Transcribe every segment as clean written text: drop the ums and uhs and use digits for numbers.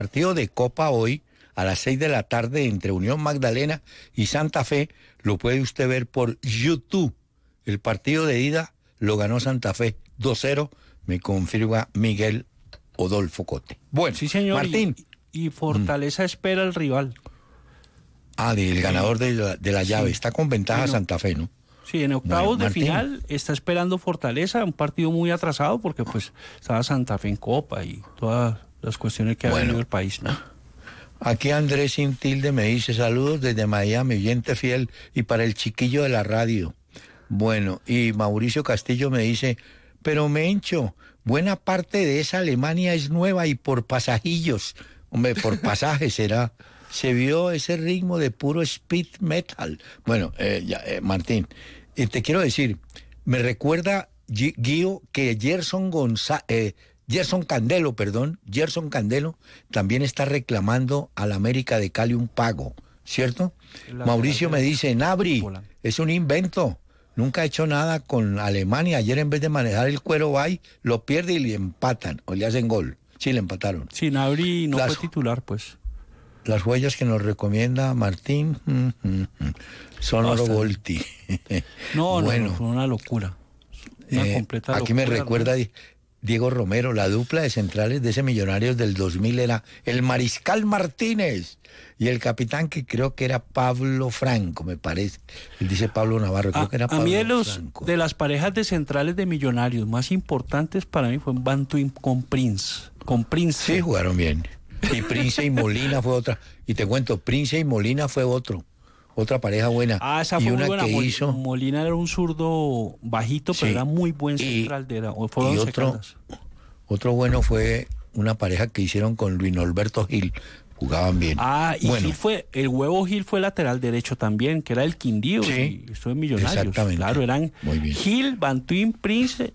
partido de Copa hoy a las 6 de la tarde entre Unión Magdalena y Santa Fe, lo puede usted ver por YouTube. El partido de ida lo ganó Santa Fe 2-0, me confirma Miguel Odolfo Cote. Bueno, sí, señor, Martín. Y Fortaleza espera al rival. Del ganador de la llave. Está con ventaja Santa Fe, ¿no? Sí, en octavos de final está esperando Fortaleza, un partido muy atrasado porque pues estaba Santa Fe en Copa y todas las cuestiones que ha venido el país, ¿no? Aquí Andrés Sin Tilde me dice saludos desde Miami, oyente fiel y para el chiquillo de la radio. Bueno, y Mauricio Castillo me dice, pero Mencho, buena parte de esa Alemania es nueva y por pasajillos. Hombre, por pasajes será. Se vio ese ritmo de puro speed metal. Bueno, Martín, te quiero decir, me recuerda, Guío, que Gerson Candelo también está reclamando a la América de Cali un pago, ¿cierto? Mauricio me dice, Nabri, es un invento. Nunca ha hecho nada con Alemania. Ayer en vez de manejar el cuero va lo pierde y le empatan, o le hacen gol. Sí, le empataron. Sí, Nabri no fue titular, pues. Las huellas que nos recomienda Martín son Oro Volti. No, fue una locura. Una completa locura. Aquí me recuerda Diego Romero, la dupla de centrales de ese Millonarios del 2000 era el Mariscal Martínez y el capitán que creo que era Pablo Franco, me parece. Él dice Pablo Navarro, creo que era Pablo Franco. De las parejas de centrales de Millonarios más importantes para mí fue Bantuin con Prince. Sí, jugaron bien. Y Prince y Molina fue otra. Y te cuento, Prince y Molina fue otra pareja buena. Esa fue muy buena. Molina era un zurdo bajito, pero era muy buen central. Otro bueno fue una pareja que hicieron con Luis Norberto Gil. Jugaban bien. Gil el Huevo Gil fue lateral derecho también, que era el Quindío. Sí, y esto es Millonarios. Exactamente. Claro, eran Gil, Bantuin, Prince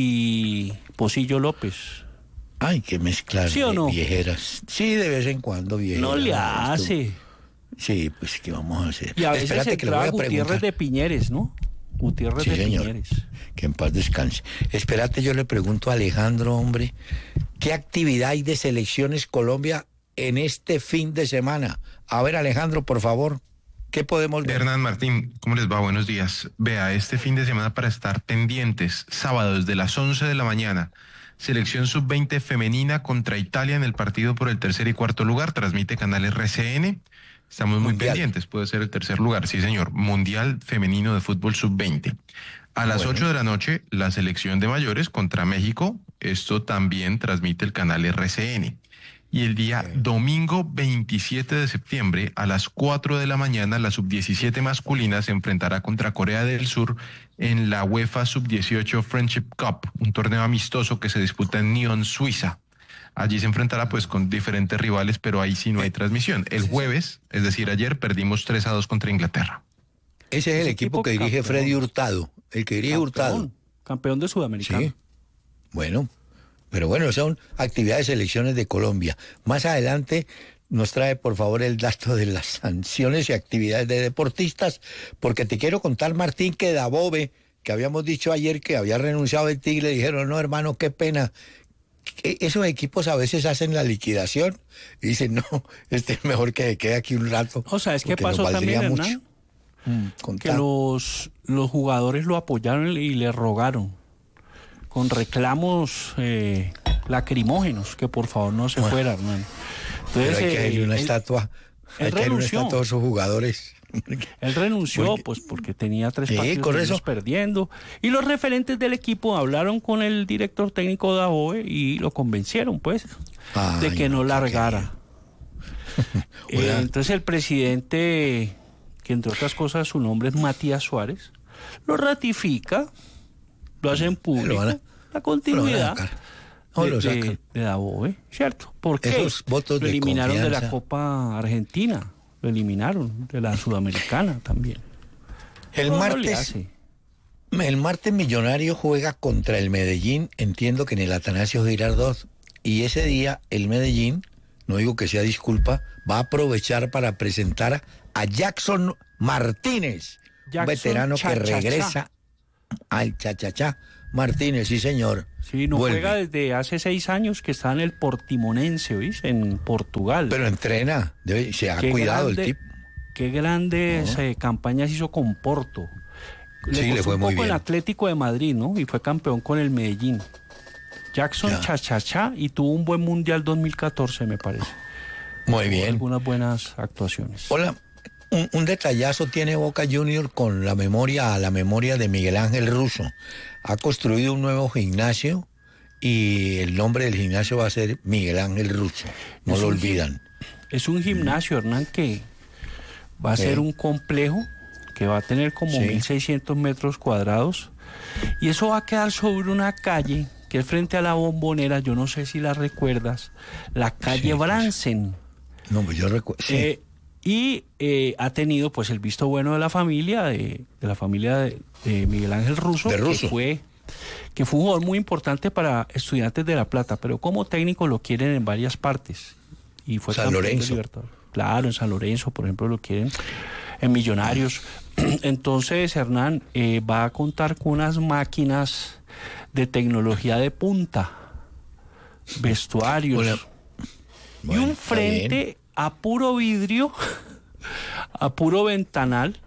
y Pocillo López. Ay, qué mezclar ¿Sí o no? Viejeras. Sí, de vez en cuando viejeras. No le hace. Sí, pues, ¿qué vamos a hacer? Y a veces que le voy a Gutiérrez de Piñeres, ¿no? Gutiérrez de Piñeres. Que en paz descanse. Espérate, yo le pregunto a Alejandro, hombre, ¿qué actividad hay de Selecciones Colombia en este fin de semana? A ver, Alejandro, por favor, ¿qué podemos ver? Hernán Martín, ¿cómo les va? Buenos días. Vea, este fin de semana para estar pendientes, sábado desde las 11 de la mañana, Selección Sub-20 femenina contra Italia en el partido por el tercer y cuarto lugar, transmite Canal RCN. Estamos muy pendientes, puede ser el tercer lugar, sí señor, Mundial Femenino de Fútbol Sub-20. A las 8 de la noche, la selección de mayores contra México, esto también transmite el canal RCN. Y el día domingo 27 de septiembre, a las 4 de la mañana, la Sub-17 masculina se enfrentará contra Corea del Sur en la UEFA Sub-18 Friendship Cup, un torneo amistoso que se disputa en Nyon, Suiza. Allí se enfrentará pues con diferentes rivales, pero ahí sí no hay transmisión. El jueves, es decir, ayer, perdimos 3-2 contra Inglaterra. Ese es el equipo que dirige Freddy Hurtado, el que dirige Hurtado. Campeón de Sudamericano. Sí, bueno, pero bueno, son actividades de selecciones de Colombia. Más adelante nos trae, por favor, el dato de las sanciones y actividades de deportistas, porque te quiero contar, Martín, que Dabove, que habíamos dicho ayer que había renunciado el Tigre, dijeron, no, hermano, qué pena. Esos equipos a veces hacen la liquidación y dicen, no, es mejor que quede aquí un rato. O sea, es que pasó también, Hernán, que los jugadores lo apoyaron y le rogaron con reclamos lacrimógenos que por favor no se fuera, hermano. Entonces, pero hay que darle una estatua. Hay que darle una estatua a esos jugadores. Él renunció porque tenía 3 partidos perdiendo. Y los referentes del equipo hablaron con el director técnico de Dabove y lo convencieron, pues, de que no largara. Entonces el presidente, que entre otras cosas su nombre es Matías Suárez, lo ratifica, lo hace en público, la continuidad de Dabove, ¿cierto? Porque lo eliminaron de la Copa Argentina. Lo eliminaron de la Sudamericana también. El martes Millonario juega contra el Medellín, entiendo que en el Atanasio Girardot, y ese día el Medellín, no digo que sea disculpa, va a aprovechar para presentar a Jackson Martínez, un veterano que regresa al cha-cha-cha, Martínez, sí señor. Sí, no juega desde hace 6 años que está en el Portimonense, ¿oís? En Portugal. Pero entrena, se ha cuidado el tipo. Qué grandes campañas hizo con Porto. Le fue muy bien. El Atlético de Madrid, ¿no? Y fue campeón con el Medellín. Jackson cha y tuvo un buen Mundial 2014, me parece. Muy bien. Algunas buenas actuaciones. Hola, un detallazo tiene Boca Junior con la memoria de Miguel Ángel Russo. Ha construido un nuevo gimnasio y el nombre del gimnasio va a ser Miguel Ángel Russo. No lo olvidan. Es un gimnasio, Hernán, que va a ser un complejo que va a tener como 1.600 metros cuadrados y eso va a quedar sobre una calle que es frente a la Bombonera, yo no sé si la recuerdas, la calle Bransen. No, pues yo recuerdo. Y ha tenido pues el visto bueno de la familia, de Miguel Ángel Russo, que fue un jugador muy importante para Estudiantes de La Plata, pero como técnico lo quieren en varias partes. Y fue San Lorenzo. Claro, en San Lorenzo, por ejemplo, lo quieren, en Millonarios. Entonces, Hernán va a contar con unas máquinas de tecnología de punta, vestuarios, y un frente a puro vidrio, a puro ventanal.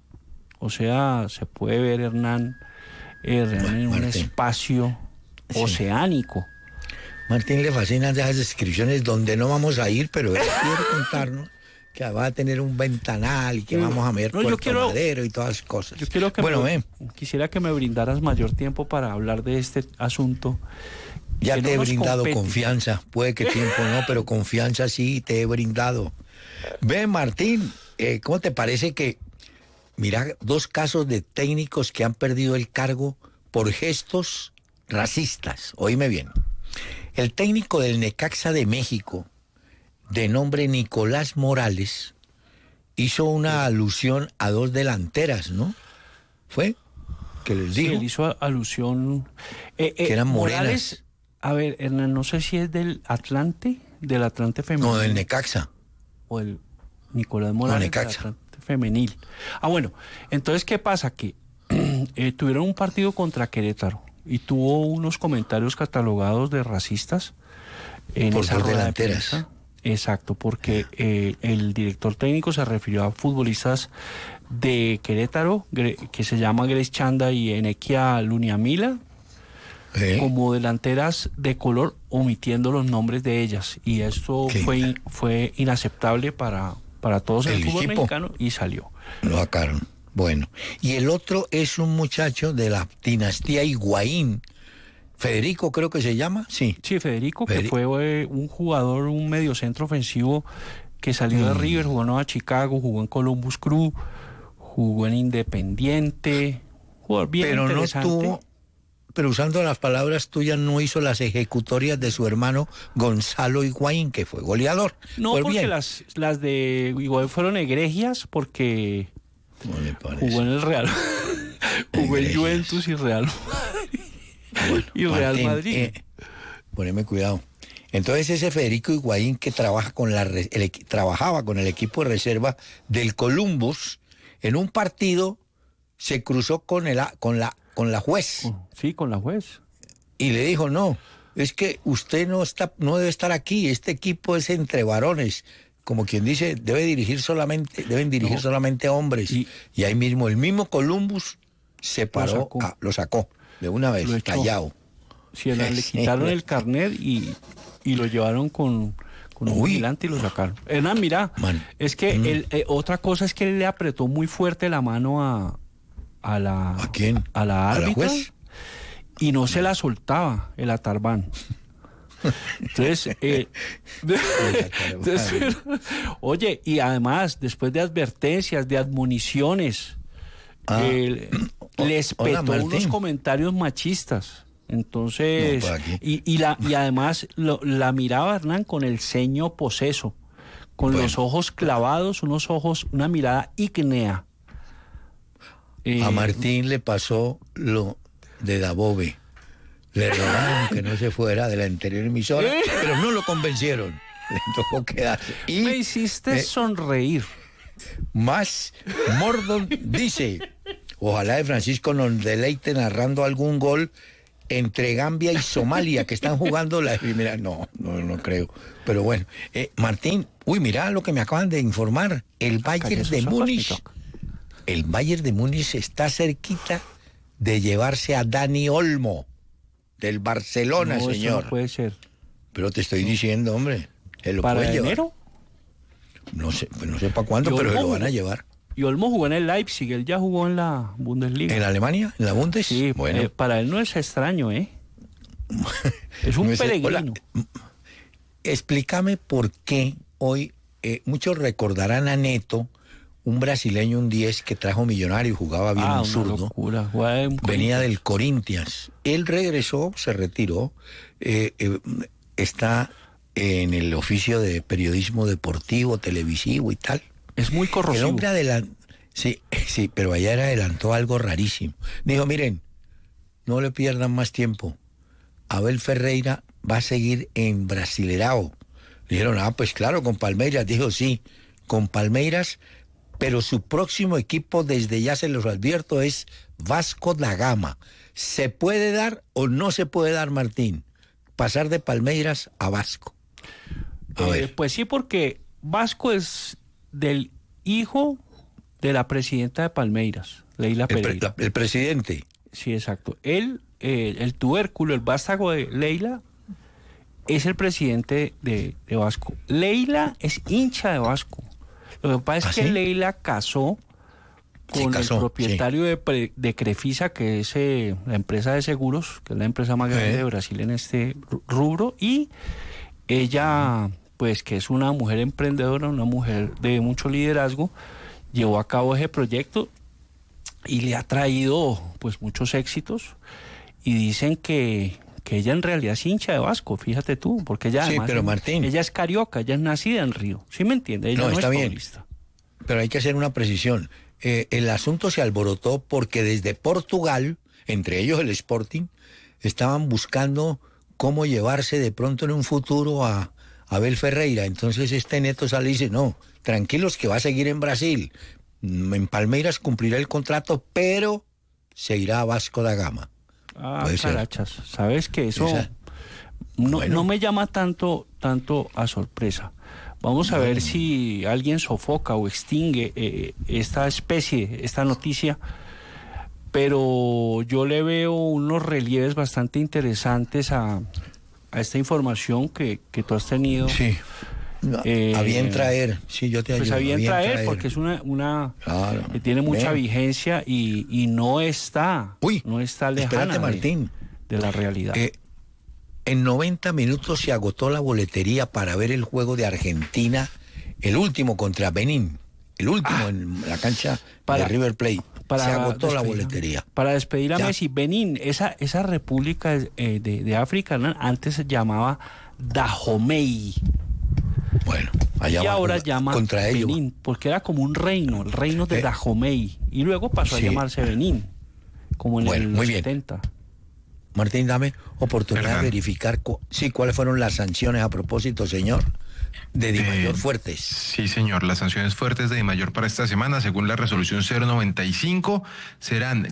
O sea, se puede ver, Hernán, en un espacio oceánico. Martín le fascinan esas descripciones donde no vamos a ir, pero él quiere contarnos que va a tener un ventanal y que vamos a ver Puerto Madero y todas las cosas. Yo quiero que quisiera que me brindaras mayor tiempo para hablar de este asunto. Ya te he brindado confianza, puede que tiempo no, pero confianza sí te he brindado. Ve, Martín, ¿cómo te parece que, mira, 2 casos de técnicos que han perdido el cargo por gestos racistas? Oíme bien. El técnico del Necaxa de México, de nombre Nicolás Morales, hizo una alusión a 2 delanteras, ¿no? ¿Fue? ¿Que les dijo? Sí, él hizo alusión... que eran morenas. Morales, a ver, Hernán, no sé si es del Atlante femenil. No, del Necaxa. O el Nicolás Morales del Atlante femenil. Bueno, entonces, ¿qué pasa? Que tuvieron un partido contra Querétaro y tuvo unos comentarios catalogados de racistas en por esa rueda de delanteras. prensa. Exacto, porque el director técnico se refirió a futbolistas de Querétaro, que se llama Grace Chanda y Enequia Luniamila, como delanteras de color, omitiendo los nombres de ellas. Y esto fue inaceptable para todos en el fútbol mexicano y salió. Lo sacaron. Bueno, y el otro es un muchacho de la dinastía Higuaín, Federico creo que se llama, sí. Sí, Federico, que fue un jugador, un mediocentro ofensivo que salió de River, jugó a Chicago, jugó en Columbus Crew, jugó en Independiente, jugador bien interesante. Pero usando las palabras tuyas, no hizo las ejecutorias de su hermano Gonzalo Higuaín, que fue goleador. No, porque las de Higuaín fueron egregias, porque jugó en el Real, jugó en Juventus y Real y Real Martín, Madrid. Poneme cuidado. Entonces ese Federico Higuaín que trabajaba con el equipo de reserva del Columbus, en un partido se cruzó con la juez. Sí, con la juez. Y le dijo, no, es que usted no debe estar aquí, este equipo es entre varones. Como quien dice, deben dirigir solamente hombres. Y ahí mismo, el mismo Columbus se paró, lo sacó de una vez, callado. Sí, le quitaron el carnet y lo llevaron con un vigilante y lo sacaron. Hernán, mira, es que otra cosa es que él le apretó muy fuerte la mano ¿a quién? A la árbitra. ¿A la juez? Y no se la soltaba el Atarbán. Entonces, oye, y además, después de advertencias, de admoniciones, les petó unos comentarios machistas. Entonces, y además la miraba, Hernán, con el ceño poseso, con los ojos clavados, una mirada ígnea. A Martín le pasó lo de Dabove. Le rogaron que no se fuera de la anterior emisora, pero no lo convencieron. Le tocó quedarse. Y me hiciste sonreír. Más Mordon dice, Ojalá de Francisco nos deleite narrando algún gol entre Gambia y Somalia, que están jugando la primera. No creo. Pero bueno, Martín, mira lo que me acaban de informar. El Bayern de Múnich. El Bayern de Múnich está cerquita de llevarse a Dani Olmo, del Barcelona, señor. Eso no puede ser. Pero te estoy diciendo, hombre. ¿Para enero? No sé para cuándo, pero lo van a llevar. Y Olmo jugó en el Leipzig, él ya jugó en la Bundesliga. ¿En Alemania? ¿En la Bundes? Sí, bueno. Para él no es extraño, ¿eh? Es un peregrino. Explícame por qué hoy, muchos recordarán a Neto, un brasileño, un 10 que trajo Millonario, jugaba bien un zurdo. Locura. Venía del Corinthians. Él regresó, se retiró, está en el oficio de periodismo deportivo, televisivo y tal. Es muy corrosivo. El hombre adelantó, sí, pero ayer adelantó algo rarísimo. Dijo, miren, no le pierdan más tiempo. Abel Ferreira va a seguir en Brasilerao. Dijeron, pues claro, con Palmeiras. Dijo, sí, con Palmeiras, pero su próximo equipo, desde ya se los advierto, es Vasco da Gama. ¿Se puede dar o no se puede dar, Martín? Pasar de Palmeiras a Vasco. Pues sí, porque Vasco es del hijo de la presidenta de Palmeiras, Leila Pereira. El presidente. Sí, exacto. Él, el tubérculo, el vástago de Leila, es el presidente de Vasco. Leila es hincha de Vasco. Lo que pasa es que Leila casó con el propietario de Crefisa, que es la empresa de seguros, que es la empresa más grande de Brasil en este rubro, y ella, pues que es una mujer emprendedora, una mujer de mucho liderazgo, llevó a cabo ese proyecto y le ha traído pues muchos éxitos, y dicen que ella en realidad es hincha de Vasco, fíjate tú, porque ella además, pero Martín, ella es carioca, ella es nacida en Río, ¿sí me entiende? Ella no está es bien, paulista. Pero hay que hacer una precisión. El asunto se alborotó porque desde Portugal, entre ellos el Sporting, estaban buscando cómo llevarse de pronto en un futuro a Abel Ferreira. Entonces Neto sale y dice, no, tranquilos que va a seguir en Brasil. En Palmeiras cumplirá el contrato, pero se irá a Vasco da Gama. Carachas, sabes que eso no me llama tanto a sorpresa. Vamos a ver si alguien sofoca o extingue esta especie, esta noticia, pero yo le veo unos relieves bastante interesantes a esta información que tú has tenido. Sí. A bien traer, sí, yo te ayudo. Pues a bien traer, porque es una claro, que tiene mucha vigencia y no está lejana Martín, de la realidad. En 90 minutos se agotó la boletería para ver el juego de Argentina, el último contra Benín, el último en la cancha de River Plate. Se agotó la boletería. Para despedir a Messi, Benín, esa república de África, ¿no? Antes se llamaba Dahomey. Bueno, allá y ahora llama contra Benín, ello. porque era como un reino, el reino de Dahomey, y luego pasó a llamarse Benín, como en los 70. Bien. Martín, dame oportunidad de verificar cuáles fueron las sanciones a propósito, señor, de Dimayor fuertes. Sí, señor, las sanciones fuertes de Dimayor para esta semana, según la resolución 095, serán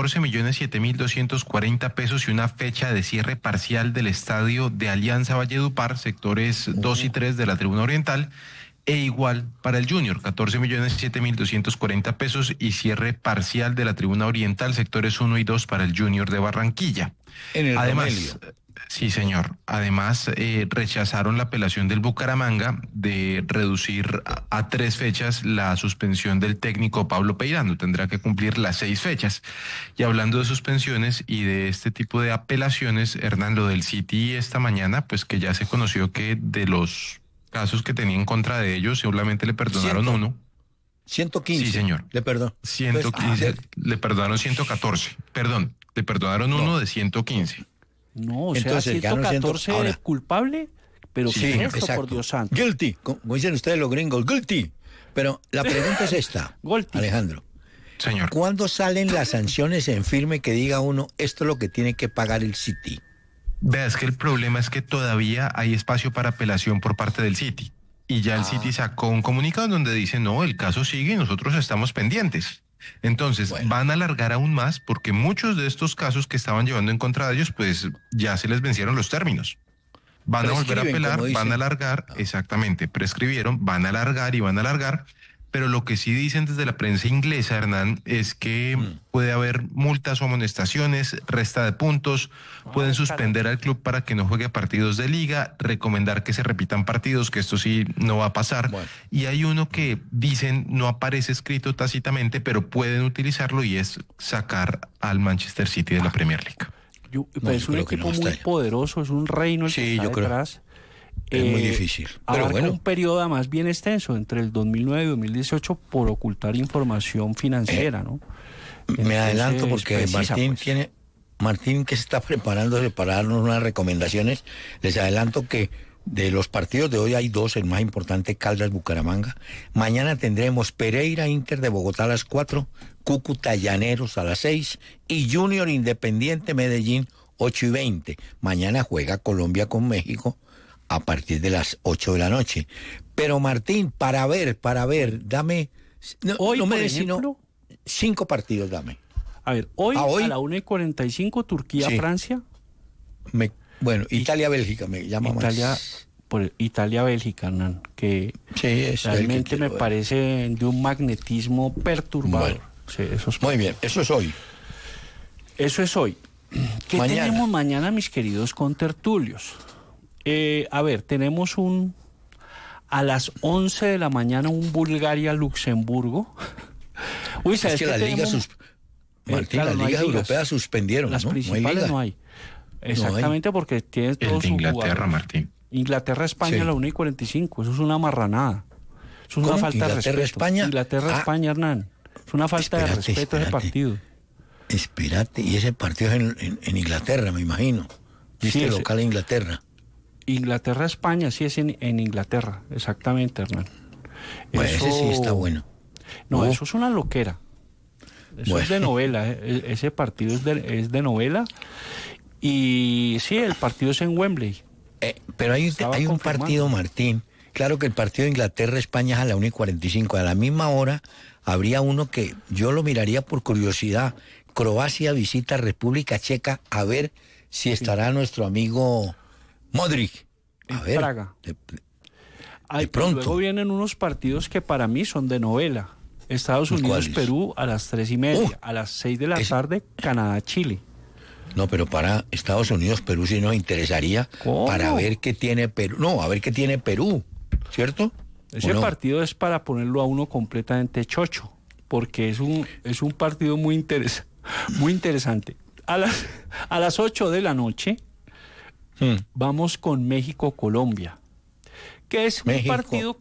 14.007.240 pesos y una fecha de cierre parcial del estadio de Alianza Valledupar, sectores 2 y 3 de la Tribuna Oriental, e igual para el Junior, 14.007.240 pesos y cierre parcial de la Tribuna Oriental, sectores 1 y 2 para el Junior de Barranquilla. Además, sí, señor. Además, rechazaron la apelación del Bucaramanga de reducir a 3 fechas la suspensión del técnico Pablo Peirano. Tendrá que cumplir las 6 fechas. Y hablando de suspensiones y de este tipo de apelaciones, Hernán, lo del City esta mañana, pues que ya se conoció que de los casos que tenía en contra de ellos, solamente le perdonaron uno. 115. Sí, señor. Le perdonó. 115, le perdonaron 114. Perdón, le perdonaron uno de 115. No, o sea, 114 es culpable, pero sí, esto, por Dios santo. Guilty, como dicen ustedes los gringos, guilty. Pero la pregunta es esta, Alejandro. Señor. ¿Cuándo salen las sanciones en firme que diga uno, esto es lo que tiene que pagar el City? Vea, es que el problema es que todavía hay espacio para apelación por parte del City. Y ya el City sacó un comunicado donde dice, no, el caso sigue y nosotros estamos pendientes. Entonces, van a alargar aún más porque muchos de estos casos que estaban llevando en contra de ellos, pues ya se les vencieron los términos. Van a volver a apelar, van a alargar, exactamente, prescribieron, van a alargar y van a alargar, pero lo que sí dicen desde la prensa inglesa, Hernán, es que puede haber multas o amonestaciones, resta de puntos, pueden suspender al club para que no juegue partidos de liga, recomendar que se repitan partidos, que esto sí no va a pasar, y hay uno que dicen no aparece escrito tácitamente, pero pueden utilizarlo y es sacar al Manchester City de la Premier League. Es un equipo muy poderoso, es un reino el que está detrás. Es muy difícil. Pero abarca un periodo más bien extenso entre el 2009 y 2018 por ocultar información financiera, ¿no? Entonces, me adelanto porque Martín que se está preparándose para darnos unas recomendaciones. Les adelanto que de los partidos de hoy hay dos, el más importante, Caldas-Bucaramanga. Mañana tendremos Pereira Inter de Bogotá a las 4, Cúcuta Llaneros a las 6 y Junior Independiente Medellín 8:20. Mañana juega Colombia con México a partir de las 8 de la noche. Pero Martín, para ver, dame... Hoy, no me por des sino ejemplo, 5 partidos, dame. A ver, hoy a la 1:45, Turquía-Francia. Bueno, Italia-Bélgica me llama más. Italia-Bélgica, Hernán, que realmente me parece de un magnetismo perturbador. Muy bien, eso es hoy. Eso es hoy. ¿Qué tenemos mañana, mis queridos contertulios? A ver, tenemos a las 11 de la mañana un Bulgaria-Luxemburgo. Uy, ¿sabes que la Liga Martín, las ligas europeas suspendieron, las principales no hay. Exactamente, porque tiene todos sus Inglaterra, Martín. Inglaterra-España a la 1:45, eso es una marranada. Eso es una falta de respeto. Inglaterra-España, Hernán. Es una falta de respeto ese partido. Espérate, y ese partido es en Inglaterra, me imagino. ¿Viste local en Inglaterra? Inglaterra-España, sí es en Inglaterra, exactamente, Hernán. Bueno, ese sí está bueno. No, eso es una loquera. Eso es de novela, ese partido es de novela. Y sí, el partido es en Wembley. Pero hay un partido, Martín. Claro que el partido de Inglaterra-España es a la 1:45. A la misma hora habría uno que yo lo miraría por curiosidad. Croacia visita República Checa, a ver si estará nuestro amigo Modric. A ver, Praga. De pronto. Luego vienen unos partidos que para mí son de novela. Estados Unidos-Perú a las 3:30. A las 6 de la tarde, Canadá-Chile. No, pero para Estados Unidos-Perú sí nos interesaría. ¿Cómo? Para ver qué tiene Perú. No, a ver qué tiene Perú, ¿cierto? Ese partido es para ponerlo a uno completamente chocho, porque es un partido muy interesante. A las 8 de la noche vamos con México-Colombia, que es un partido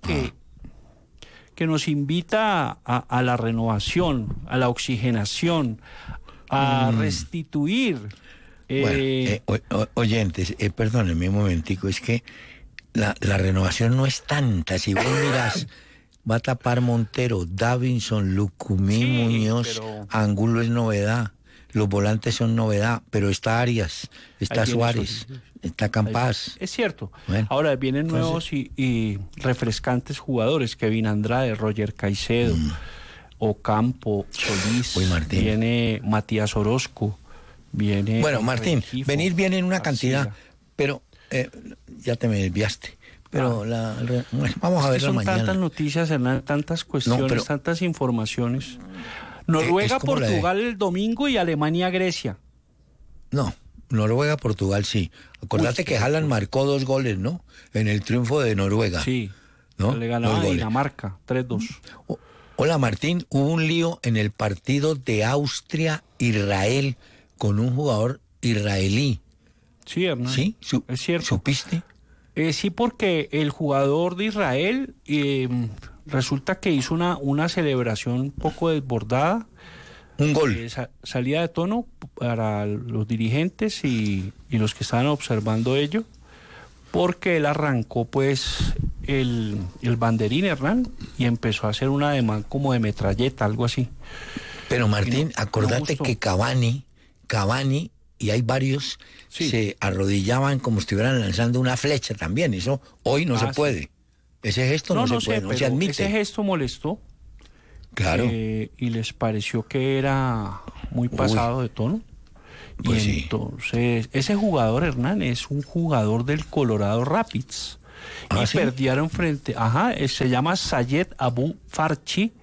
que nos invita a la renovación, a la oxigenación, a restituir. Oyentes, perdónenme un momentico, es que la renovación no es tanta. Si vos mirás, va a tapar Montero, Davinson, Lucumí, Muñoz, Angulo es novedad, los volantes son novedad, pero está Arias, está Suárez, está Campas. Es cierto. Bueno, ahora vienen nuevos y refrescantes jugadores, Kevin Andrade, Roger Caicedo, Ocampo, Solís, viene Matías Orozco, viene... Bueno, Martín, venir bien en una cantidad, pero ya te me desviaste. Pero vamos a ver son mañana. Tantas noticias, Hernán, tantas cuestiones, tantas informaciones. Noruega-Portugal el domingo y Alemania-Grecia. No, Noruega-Portugal sí. Acordate que Haaland marcó 2 goles, ¿no? En el triunfo de Noruega. Sí, ¿no? Le ganaba a Dinamarca, 3-2. Hola Martín, hubo un lío en el partido de Austria-Israel con un jugador israelí. Sí, Hernán. ¿Sí? Es cierto. ¿Supiste? Sí, porque el jugador de Israel resulta que hizo una celebración un poco desbordada. Un gol. Salida de tono para los dirigentes y los que estaban observando ello, porque él arrancó pues el banderín, Hernán, y empezó a hacer un ademán como de metralleta, algo así. Pero Martín, acordate que Cavani, y hay varios, se arrodillaban como si estuvieran lanzando una flecha también. Eso hoy no se puede. Ese gesto no se puede, no se admite. Ese gesto molestó. Claro. Y les pareció que era muy pasado de tono. Pues y entonces, ese jugador, Hernán, es un jugador del Colorado Rapids. Y ¿sí? perdieron frente, se llama Sayed Abu Farchi,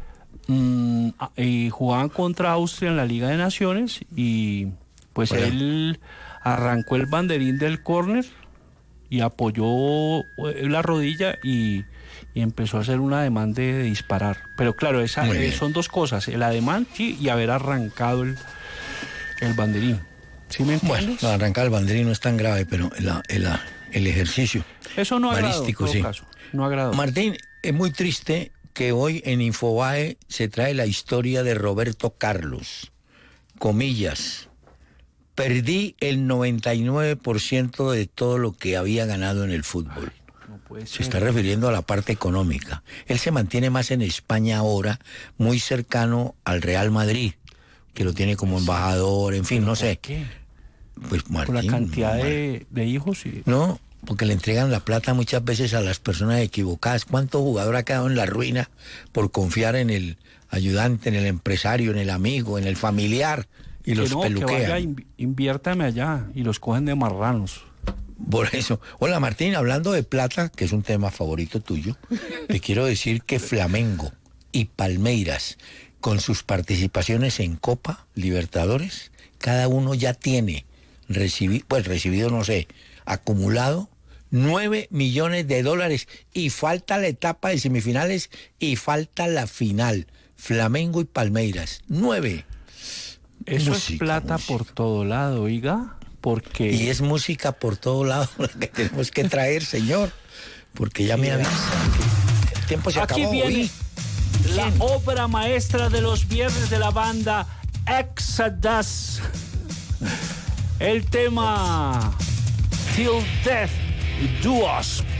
y jugaban contra Austria en la Liga de Naciones, y pues él arrancó el banderín del córner y apoyó la rodilla y empezó a hacer un ademán de disparar. Pero claro, son dos cosas, el ademán y haber arrancado el banderín. ¿Sí me entiendes? Bueno, arrancar el banderín no es tan grave, pero el ejercicio eso no balístico, agradó, en todo caso, no agradó. Martín, es muy triste que hoy en Infobae se trae la historia de Roberto Carlos. Comillas, perdí el 99% de todo lo que había ganado en el fútbol. No puede ser. Se está refiriendo a la parte económica. Él se mantiene más en España ahora, muy cercano al Real Madrid, que lo tiene como embajador, en fin, no sé. ¿Qué? Pues Martín, por la cantidad de hijos. No, porque le entregan la plata muchas veces a las personas equivocadas. ¿Cuánto jugador ha quedado en la ruina por confiar en el ayudante, en el empresario, en el amigo, en el familiar y los peluquean? Que vaya, inviértame allá y los cogen de marranos. Por eso. Hola Martín, hablando de plata, que es un tema favorito tuyo, te quiero decir que Flamengo y Palmeiras, con sus participaciones en Copa Libertadores, cada uno ya tiene recibido no sé, acumulado $9 millones y falta la etapa de semifinales y falta la final. Flamengo y Palmeiras, 9. Eso música, es plata por todo lado, oiga, porque... Y es música por todo lado la que tenemos que traer, señor, porque ya me avisan que el tiempo se acabó. Aquí viene la obra maestra de los viernes de la banda Exodus. El tema Till Death Do Us